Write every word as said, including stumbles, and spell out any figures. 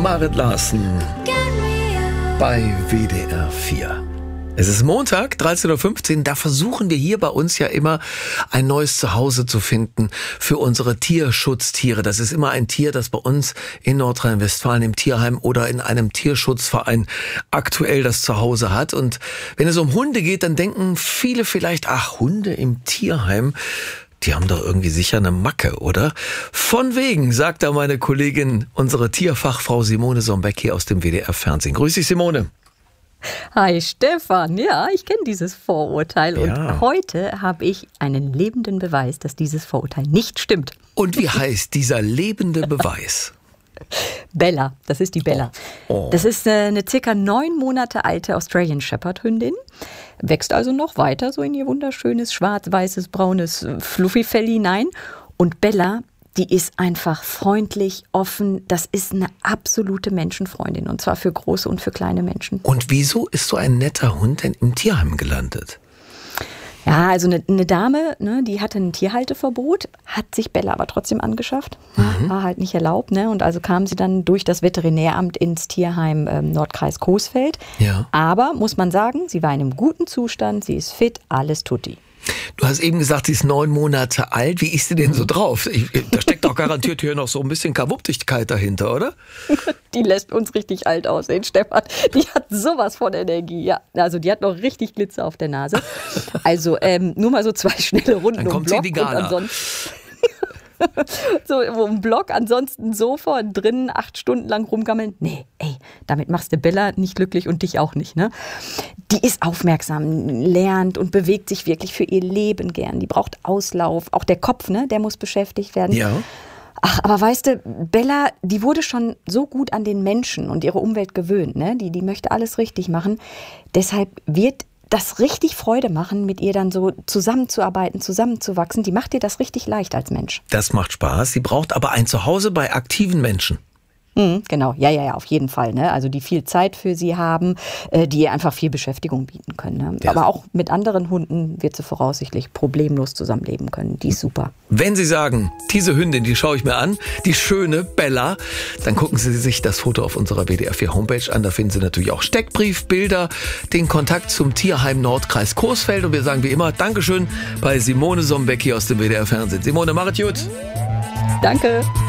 Marit Larsen bei W D R vier. Es ist Montag, dreizehn Uhr fünfzehn. Da versuchen wir hier bei uns ja immer ein neues Zuhause zu finden für unsere Tierschutztiere. Das ist immer ein Tier, das bei uns in Nordrhein-Westfalen im Tierheim oder in einem Tierschutzverein aktuell das Zuhause hat. Und wenn es um Hunde geht, dann denken viele vielleicht, ach, Hunde im Tierheim, die haben doch irgendwie sicher eine Macke, oder? Von wegen, sagt da meine Kollegin, unsere Tierfachfrau Simone Sombeck aus dem W D R-Fernsehen. Grüß dich, Simone. Hi Stefan, ja, ich kenne dieses Vorurteil und Ja. heute habe ich einen lebenden Beweis, dass dieses Vorurteil nicht stimmt. Und wie heißt dieser lebende Beweis? Bella, das ist die Bella. Oh. Oh. Das ist eine circa neun Monate alte Australian Shepherd Hündin, wächst also noch weiter so in ihr wunderschönes schwarz-weißes, braunes Fluffy-Fell hinein. Und Bella, die ist einfach freundlich, offen. Das ist eine absolute Menschenfreundin und zwar für große und für kleine Menschen. Und wieso ist so ein netter Hund denn im Tierheim gelandet? Ja, also eine, eine Dame, ne, die hatte ein Tierhalteverbot, hat sich Bella aber trotzdem angeschafft. Mhm. War halt nicht erlaubt, ne? Und also kam sie dann durch das Veterinäramt ins Tierheim ähm, Nordkreis Coesfeld. Ja. Aber, muss man sagen, sie war in einem guten Zustand, sie ist fit, alles tutti. Du hast eben gesagt, sie ist neun Monate alt. Wie ist sie denn so drauf? Ich, da steckt doch garantiert hier noch so ein bisschen Karwuptigkeit dahinter, oder? Die lässt uns richtig alt aussehen, Stefan. Die hat sowas von Energie, ja. Also die hat noch richtig Glitzer auf der Nase. Also ähm, nur mal so zwei schnelle Runden Dann um kommt Block sie in die Gala. und ansonsten so um Block, ansonsten Sofa und drinnen acht Stunden lang rumgammeln. Nee, ey, damit machst du Bella nicht glücklich und dich auch nicht, ne? Die ist aufmerksam, lernt und bewegt sich wirklich für ihr Leben gern. Die braucht Auslauf. Auch der Kopf, ne, der muss beschäftigt werden. Ja. Ach, aber weißt du, Bella, die wurde schon so gut an den Menschen und ihre Umwelt gewöhnt, ne? Die, die möchte alles richtig machen. Deshalb wird das richtig Freude machen, mit ihr dann so zusammenzuarbeiten, zusammenzuwachsen. Die macht dir das richtig leicht als Mensch. Das macht Spaß. Sie braucht aber ein Zuhause bei aktiven Menschen. Mhm, genau, ja, ja, ja, auf jeden Fall. Ne? Also die viel Zeit für sie haben, äh, die ihr einfach viel Beschäftigung bieten können. Ne? Ja. Aber auch mit anderen Hunden wird sie voraussichtlich problemlos zusammenleben können. Die ist super. Wenn Sie sagen, diese Hündin, die schaue ich mir an, die schöne Bella, dann gucken Sie sich das Foto auf unserer W D R vier Homepage an. Da finden Sie natürlich auch Steckbrief, Bilder, den Kontakt zum Tierheim Nordkreis Coesfeld. Und wir sagen wie immer Dankeschön bei Simone Sombeck aus dem W D R Fernsehen. Simone, machet gut. Danke.